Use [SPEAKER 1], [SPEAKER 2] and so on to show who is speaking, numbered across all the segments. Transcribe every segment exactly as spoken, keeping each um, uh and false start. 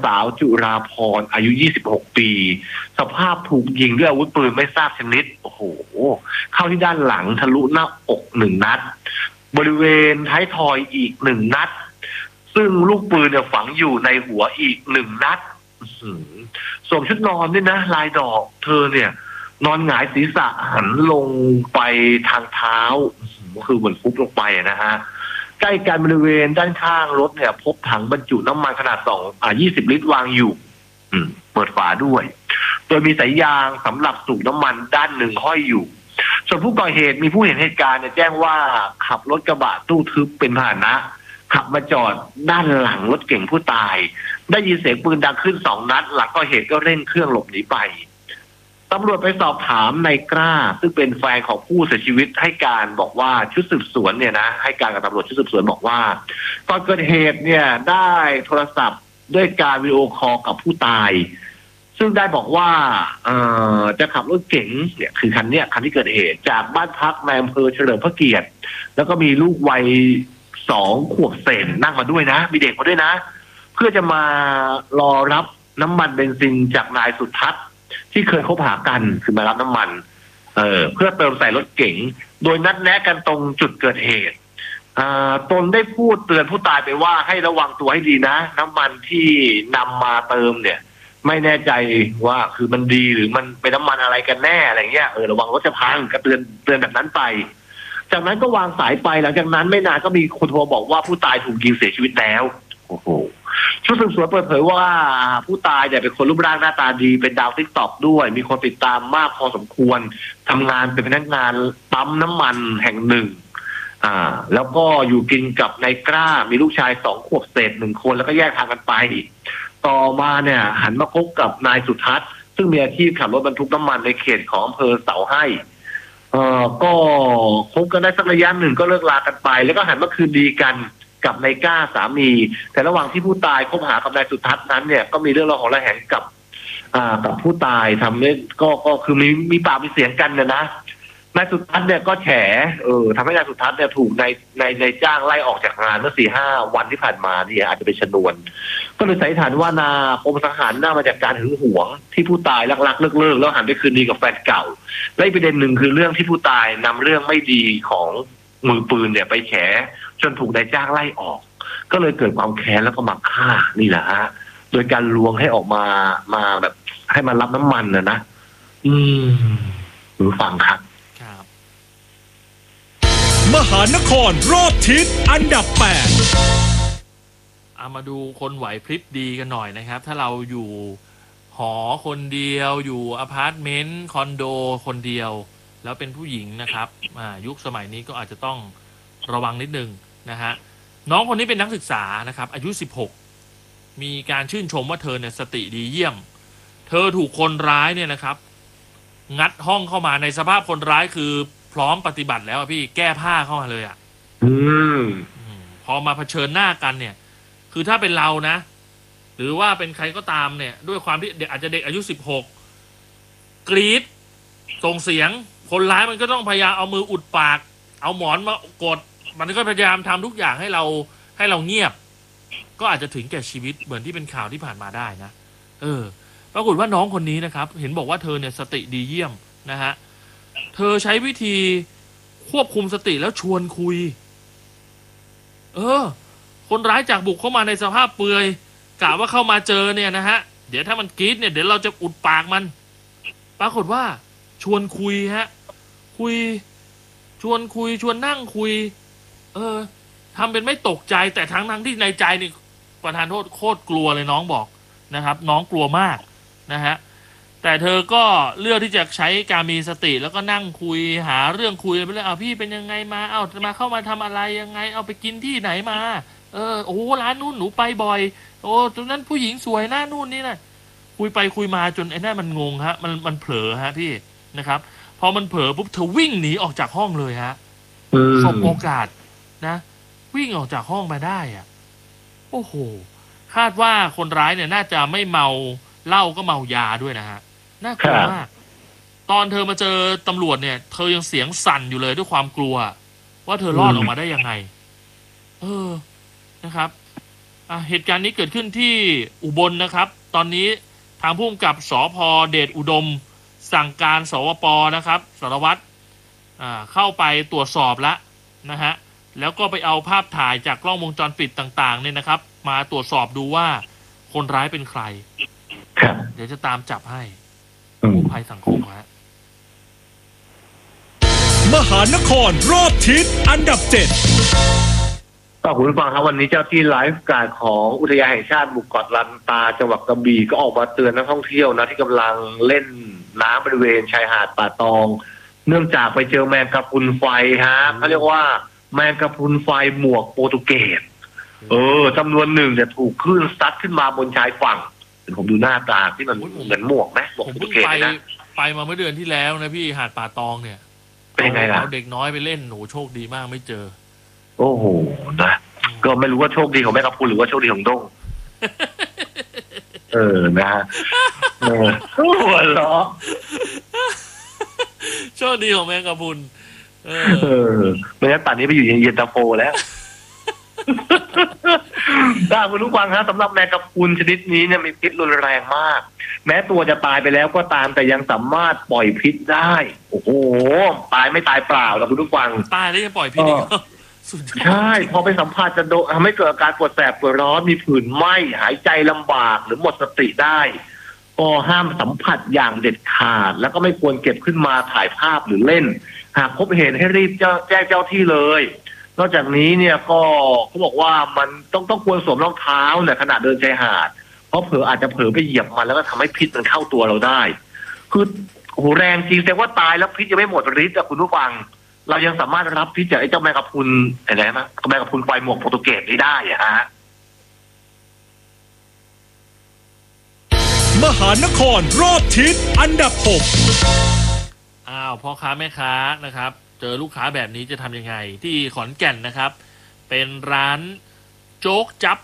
[SPEAKER 1] สาวจุราพรอายุยี่สิบหกปีสภาพถูกยิงด้วยอาวุธปืนไม่ทราบชนิดโอ้โหเข้าที่ด้านหลังทะลุหน้าอกหนึ่งนัดบริเวณท้ายทอยอีกหนึ่งนัดซึ่งลูกปืนเนี่ยฝังอยู่ในหัวอีกหนึ่งนัดสวมชุดนอนด้วยนะลายดอกเธอเนี่ยนอนหงายศีรษะหันลงไปทางเท้าก็คือเหมือนฟุบลงไปนะฮะใกล้กันบริเวณด้านข้างรถเนี่ยพบถังบรรจุน้ำมันขนาดสองอ่ายี่สิบลิตรวางอยู่อืมเปิดฝาด้วยโดยมีสายยางสำหรับสูบน้ำมันด้านหนึ่งห้อยอยู่ส่วนผู้ก่อเหตุมีผู้เห็นเหตุการณ์เนี่ยแจ้งว่าขับรถกระบะตู้ทึบเป็นพาหนะขับมาจอดด้านหลังรถเก่งผู้ตายได้ยินเสียงปืนดังขึ้นสองนัดหลังก่อเหตุก็เร่งเครื่องหลบหนีไปตำรวจไปสอบถามนายกล้าซึ่งเป็นแฟนของผู้เสียชีวิตให้การบอกว่าชุดสืบสวนเนี่ยนะให้การกับตำรวจชุดสืบสวนบอกว่าก่อนเกิดเหตุเนี่ยได้โทรศัพท์ด้วยการวิดีโอคอลกับผู้ตายซึ่งได้บอกว่าเอ่อจะขับรถเก๋งเนี่ยคือคันเนี้ยคันที่เกิดเหตุจากบ้านพักในอำเภอเฉลิมพระเกียรติแล้วก็มีลูกวัยสองขวบเศษนั่งมาด้วยนะมีเด็กมาด้วยนะเพื่อจะมารอรับน้ำมันเบนซินจากนายสุทัศน์ที่เคยคบหากันคือมารับน้ำมันเอ่อเพื่อเติมใส่รถเก๋งโดยนัดแนะกันตรงจุดเกิดเหตุอ่าตนได้พูดเตือนผู้ตายไปว่าให้ระวังตัวให้ดีนะน้ำมันที่นำมาเติมเนี่ยไม่แน่ใจว่าคือมันดีหรือมันเป็นน้ำมันอะไรกันแน่อะไรเงี้ยเออระวังรถจะพังก็เตือนเตือนแบบนั้นไปจากนั้นก็วางสายไปหลังจากนั้นไม่นานก็มีคนโทรบอกว่าผู้ตายถูกยิงเสียชีวิตแล้วโอ้โหชุดสืบสวนเปิดเผยว่าผู้ตายเนี่ยเป็นคนรูปร่างหน้าตาดีเป็นดาวติ๊กต็อกด้วยมีคนติดตามมากพอสมควรทำงานเป็นพนักงานปั๊มน้ำมันแห่งหนึ่งอ่าแล้วก็อยู่กินกับนายกล้ามีลูกชายสองขวบเศษหนึ่งคนแล้วก็แยกทางกันไปต่อมาเนี่ยหันมาคบกับนายสุทัศน์ซึ่งมีอาชีพขับรถบรรทุกน้ำมันในเขตของอำเภอเสาให้เอ่อก็คบกันได้สักระยะหนึ่งก็เลิกลากันไปแล้วก็หันมาคืนดีกันกับนายกล้าสามีแต่ระหว่างที่ผู้ตายคบหากับนายสุทัศน์นั้นเนี่ยก็มีเรื่องราวของระแหงกับอ่ากับผู้ตายทำให้ก็ก็คือมีมีปากมีเสียงกันเนี่ยนะนายสุทัศน์เนี่ยก็แฉเออทำให้นายสุทัศน์เนี่ยถูกในในในจ้างไล่ออกจากงานเมื่อสี่ห้าวันที่ผ่านมาเนี่ยอาจจะเป็นชนวนก็เลยสันนิษฐานว่านาปมสังหารน่ามาจากการหึงหวงที่ผู้ตายรักๆเลิกๆแล้วหันไปคืนดีกับแฟนเก่าและอีกประเด็นหนึ่งคือเรื่องที่ผู้ตายนำเรื่องไม่ดีของมือปืนเนี่ยไปแฉจนถูกนายจ้างไล่ออกก็เลยเกิดความแค้นแล้วก็มาฆ่านี่แหละฮะโดยการลวงให้ออกมามาแบบให้มารับน้ำมันนะนะอืมหรือฟังครับ
[SPEAKER 2] ครับมหานครรอบทิศอันดับแปดเอามาดูคนไหวพริบดีกันหน่อยนะครับถ้าเราอยู่หอคนเดียวอยู่อพาร์ตเมนต์คอนโดคนเดียวแล้วเป็นผู้หญิงนะครับอ่ายุคสมัยนี้ก็อาจจะต้องระวังนิดนึงนะฮะน้องคนนี้เป็นนักศึกษานะครับอายุสิบหกมีการชื่นชมว่าเธอเนี่ยสติดีเยี่ยมเธอถูกคนร้ายเนี่ยนะครับงัดห้องเข้ามาในสภาพคนร้ายคือพร้อมปฏิบัติแล้วพี่แก้ผ้าเข้ามาเลยอ่ะอืมพอมาเผชิญหน้ากันเนี่ยคือถ้าเป็นเรานะหรือว่าเป็นใครก็ตามเนี่ยด้วยความที่เด็กอาจจะเด็กอายุสิบหกกรีดส่งเสียงคนร้ายมันก็ต้องพยายามเอามืออุดปากเอาหมอนมากดมันก็พยายามทำทุกอย่างให้เราให้เราเงียบก็อาจจะถึงแก่ชีวิตเหมือนที่เป็นข่าวที่ผ่านมาได้นะเออปรากฏว่าน้องคนนี้นะครับเห็นบอกว่าเธอเนี่ยสติดีเยี่ยมนะฮะเธอใช้วิธีควบคุมสติแล้วชวนคุยเออคนร้ายจากบุกเข้ามาในสภาพเปลือยกะว่าเข้ามาเจอเนี่ยนะฮะเดี๋ยวถ้ามันกรีดเนี่ยเดี๋ยวเราจะอุดปากมันปรากฏว่าชวนคุยฮะคุยชวนคุยชวนนั่งคุยเออทำเป็นไม่ตกใจแต่ทั้งทั้งที่ในใจนี่ประธานโทษโคตรกลัวเลยน้องบอกนะครับน้องกลัวมากนะฮะแต่เธอก็เลือกที่จะใช้การมีสติแล้วก็นั่งคุยหาเรื่องคุยไปเลยเอาพี่เป็นยังไงมาเอามาเข้ามาทำอะไรยังไงเอาไปกินที่ไหนมาเออโอ้ร้านนู้นหนูไปบ่อยโอ้ตรงนั้นผู้หญิงสวยหน้านู่นนี่นะคุยไปคุยมาจนไอ้นั่นมันงงฮะมันมันเผลอฮะพี่นะครับพอมันเผลอปุ๊บเธอวิ่งหนีออกจากห้องเลยฮะสบโอกาสนะวิ่งออกจากห้องมาได้อ่ะโอ้โหคาดว่าคนร้ายเนี่ยน่าจะไม่เมาเหล้าก็เมายาด้วยนะฮะน่ากลัวมากตอนเธอมาเจอตำรวจเนี่ยเธอยังเสียงสั่นอยู่เลยด้วยความกลัวว่าเธอรอดออกมาได้ยังไงเออนะครับอ่ะเหตุการณ์นี้เกิดขึ้นที่อุบลนะครับตอนนี้ทางผู้กำกับสภ.เดชอุดมสั่งการสวป.นะครับสารวัตรอ่าเข้าไปตรวจสอบแล้วนะฮะแล้วก็ไปเอาภาพถ่ายจากกล้องวงจรปิดต่างๆเนี่ยนะครับมาตรวจสอบดูว่าคนร้ายเป็นใคร
[SPEAKER 1] ครับ
[SPEAKER 2] เดี๋ยวจะตามจับให้
[SPEAKER 1] อืม
[SPEAKER 2] กู้ภัยสังคมฮะ
[SPEAKER 3] มหานครรอบทิศอันดับเจ็ด
[SPEAKER 1] ก็คุณผู้ฟังครับวันนี้เจ้าที่ไลฟ์การ์ดของอุทยานแห่งชาติหมู่เกาะลันตาจังหวัดกระบี่ก็ออกมาเตือนนักท่องเที่ยวนะที่กำลังเล่นน้ำบริเวณชายหาดป่าตอง เนื่องจากไปเจอแมงกะพรุนไฟฮะเขาเรียกว่าแมงกะพรุนไฟหมวกโปรตุเกสเออจำนวนหนึ่งเนี่ยถูกคลื่นซัดขึ้นมาบนชายฝั่งเดี๋ยวผมดูหน้าตาที่มันเหมือนหมวกไหมหมวก
[SPEAKER 2] ผม
[SPEAKER 1] โปรตุ
[SPEAKER 2] เพิ่ง
[SPEAKER 1] เกส
[SPEAKER 2] ไป
[SPEAKER 1] นะ
[SPEAKER 2] ไปมาเมื่อเดือนที่แล้วนะพี่หาดป่าตองเนี่ย
[SPEAKER 1] เป็นไงล่ะ
[SPEAKER 2] เอาเด็กน้อยไปเล่นหนูโชคดีมากไม่เจอ
[SPEAKER 1] โอ้โหนะก็ไม่รู้ว่าโชคดีของแม่กะพรุนหรือว่าโชคดีของด้งเออนะฮะเออหัวเราะ
[SPEAKER 2] โชคดีของแมงกะพรุนเออ
[SPEAKER 1] เออไม่งั้นป่านนี้ไปอยู่เย็นตาโฟแล้ว ถ้าคุณผู้ฟังฮะสำหรับแมงกะพรุนชนิดนี้เนี่ยมีพิษรุนแรงมาก แม้ตัวจะตายไปแล้วก็ตามแต่ยังสามารถปล่อยพิษได้โอ้โหตายไม่ตายเปล่าแล้วคุณผู้ฟัง
[SPEAKER 2] ตายแล้วยังปล่อยพิษอีกเหรอสุดยอด
[SPEAKER 1] ใช่พอไปสัมผัสจะโดนทำให้เกิดอาการปวดแสบปวดร้อนมีผื่นไหม้หายใจลำบากหรือหมดสติได้ก็ห้ามสัมผัสอย่างเด็ดขาดแล้วก็ไม่ควรเก็บขึ้นมาถ่ายภาพหรือเล่น หากพบเห็นให้รีบแจ้งเจ้าที่เลยนอกจากนี้เนี่ยก็เขาบอกว่ามันต้องต้องควรสวมรองเท้าเนี่ยขณะเดินชายหาดเพราะเผลออาจจะเผลอไปเหยียบมันแล้วก็ทำให้พิษมันเข้าตัวเราได้คือโหแรงจริงแต่ว่าตายแล้วพิษยังไม่หมดฤทธิ์อะคุณผู้ฟังเรายังสามารถรับพิษจากไอ้เจ้าแมงกะพรุนอะไรนะแมงกะพรุนไฟหมวกโปรตุเกสนี้ได้อะฮะ
[SPEAKER 3] มหานครรอบทิศอันดับหก
[SPEAKER 2] อ้าวพ่อค้าแม่ค้านะครับเจอลูกค้าแบบนี้จะทำยังไงที่ขอนแก่นนะครับเป็นร้านโจ๊กจับ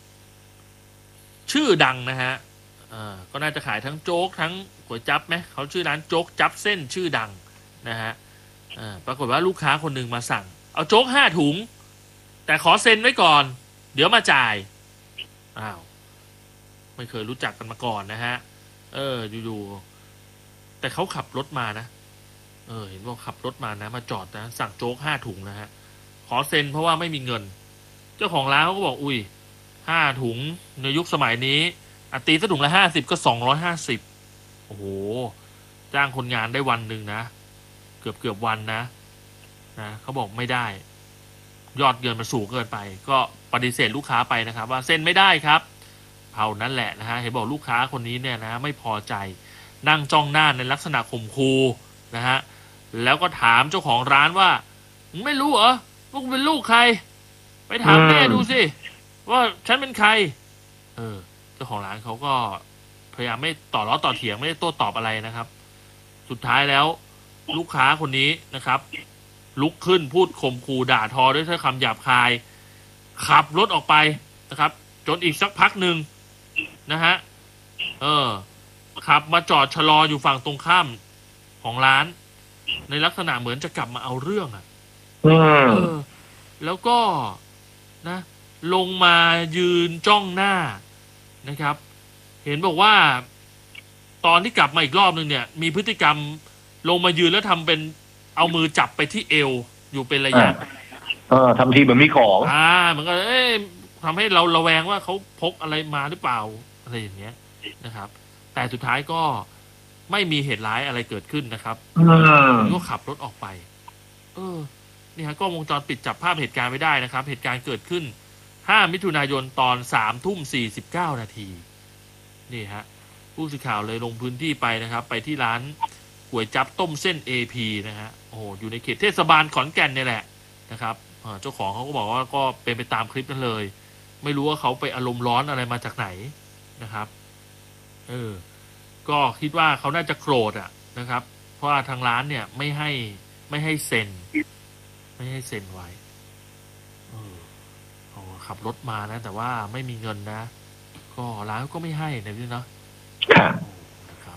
[SPEAKER 2] ชื่อดังนะฮะอ่าก็น่าจะขายทั้งโจ๊กทั้งก๋วยจับไหมเขาชื่อร้านโจ๊กจับเส้นชื่อดังนะฮะอ่าปรากฏว่าลูกค้าคนหนึ่งมาสั่งเอาโจ๊กห้าถุงแต่ขอเซ็นไว้ก่อนเดี๋ยวมาจ่ายอ้าวไม่เคยรู้จักกันมาก่อนนะฮะเออดูๆแต่เขาขับรถมานะเออเห็นว่าขับรถมานะมาจอดนะสั่งโจ๊กห้าถุงนะฮะขอเซ็นเพราะว่าไม่มีเงินเจ้าของร้านเขาก็บอกอุ้ยห้าถุงในยุคสมัยนี้อัตีสักถุงละห้าสิบก็สองร้อยห้าสิบโอ้โหจ้างคนงานได้วันหนึ่งนะเกือบเกือบวันนะนะเขาบอกไม่ได้ยอดเงินมันสูงเกินไปก็ปฏิเสธลูกค้าไปนะครับว่าเซ็นไม่ได้ครับเท่านั้นแหละนะฮะเห็นบอกลูกค้าคนนี้เนี่ยนะไม่พอใจนั่งจ้องหน้าในลักษณะข่มขู่นะฮะแล้วก็ถามเจ้าของร้านว่ามึงไม่รู้เหรอว่ากูเป็นลูกใครไปถามแม่ดูสิว่าฉันเป็นใครเออเจ้าของร้านเขาก็พยายามไม่ต่อล้อต่อเถียงไม่ได้โต้ตอบอะไรนะครับสุดท้ายแล้วลูกค้าคนนี้นะครับลุกขึ้นพูดข่มขู่ด่าทอด้วยถ้อยคำหยาบคายขับรถออกไปนะครับจนอีกสักพักหนึ่งนะฮะเออขับมาจอดชะลออยู่ฝั่งตรงข้ามของร้านในลักษณะเหมือนจะกลับมาเอาเรื่องอ่ะเออแล้วก็นะลงมายืนจ้องหน้านะครับเห็นบอกว่าตอนที่กลับมาอีกรอบนึงเนี่ยมีพฤติกรรมลงมายืนแล้วทำเป็นเอามือจับไปที่เอวอยู่เป็นระยะ
[SPEAKER 1] เออทำทีเหมือนมีของ
[SPEAKER 2] อ่ามันก็เอ๊ะทำให้เราระแวงว่าเขาพกอะไรมาหรือเปล่าอะไรอย่างเงี้ยนะครับแต่สุดท้ายก็ไม่มีเหตุร้ายอะไรเกิดขึ้นนะครับก็ขับรถออกไปเออนี่ฮะกล้องวงจรปิดจับภาพเหตุการณ์ไว้ได้นะครับเหตุการณ์เกิดขึ้นห้ามิถุนายนตอนสามทุ่มสี่สิบเก้านาทีนี่ฮะผู้สื่อข่าวเลยลงพื้นที่ไปนะครับไปที่ร้านก๋วยจั๊บต้มเส้น เอ พี นะฮะโอ้โหอยู่ในเขตเทศบาลขอนแก่นเนี่ยแหละนะครับเจ้าของเขาก็บอกว่าก็เป็นไปตามคลิปนั้นเลยไม่รู้ว่าเขาไปอารมณ์ร้อนอะไรมาจากไหนนะครับเออก็คิดว่าเขาน่าจะโกรธอ่ะนะครับเพราะว่าทางร้านเนี่ยไม่ให้ไม่ให้เซ็นไม่ให้เซ็นไว้เออโอ้ขับรถมานะแต่ว่าไม่มีเงินนะก็ร้านก็ไม่ให้นะพี่เนาะนะครับ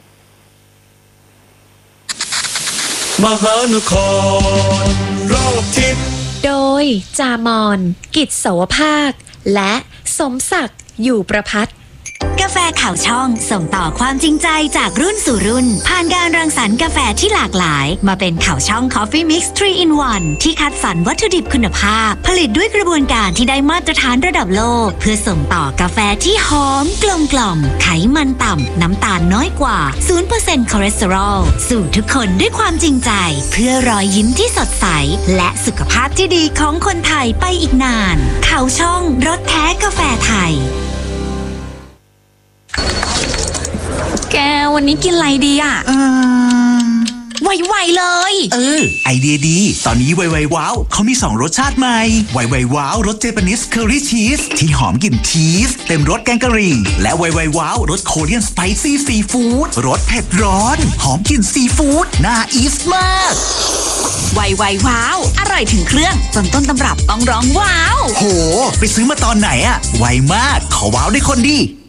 [SPEAKER 3] มหานครรอบทิศ
[SPEAKER 4] โดยจามอนกิจเสาวภาคและสมศักดิ์อยู่ประภัต
[SPEAKER 5] กาแฟข่าวช่องส่งต่อความจริงใจจากรุ่นสู่รุ่นผ่านการรังสรรค์กาแฟที่หลากหลายมาเป็นข่าวช่อง Coffee Mix ทรี in วัน ที่คัดสรรวัตถุดิบคุณภาพผลิตด้วยกระบวนการที่ได้มาตรฐานระดับโลกเพื่อส่งต่อกาแฟที่หอมกลมกล่อมไขมันต่ำน้ำตาลน้อยกว่า ศูนย์เปอร์เซ็นต์ คอเลสเตอรอลสู่ทุกคนด้วยความจริงใจเพื่อรอยยิ้มที่สดใสและสุขภาพที่ดีของคนไทยไปอีกนานข่าวช่องรสแท้กาแฟไทยแกวันนี้กินอะไรดีอ่ะเออไวๆเลย
[SPEAKER 6] เออไอเดียดีตอนนี้ไวๆว้าวเขามีสองรสชาติใหม่ไวๆว้าวรสเจแปนิสเคอรี่ชีสที่หอมกลิ่นชีสเต็มรสแกงกะหรี่และไวๆว้าวรสโคเรียนสไปซี่ซีฟู้ดรสเผ็ดร้อนหอมกลิ่นซีฟู้ดน่าอีสมาก
[SPEAKER 5] ไวๆว้าวอร่อยถึงเครื่องจนต้นตำรับต้องร้องว้าว
[SPEAKER 6] โหไปซื้อมาตอนไหนอะไวมากขอว้าวได้คนดี